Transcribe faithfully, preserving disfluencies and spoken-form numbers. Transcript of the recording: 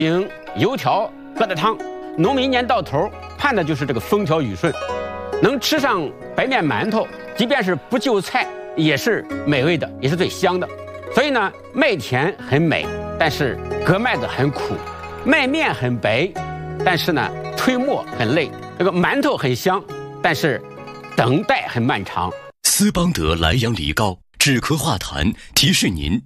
饼、油条、疙瘩汤，农民一年到头盼的就是这个风调雨顺，能吃上白面馒头，即便是不就菜，也是美味的，也是最香的。所以呢，麦田很美，但是割麦子很苦；麦面很白，但是呢，推磨很累；这个馒头很香，但是等待很漫长。 斯邦德莱阳梨膏止咳化痰，提示您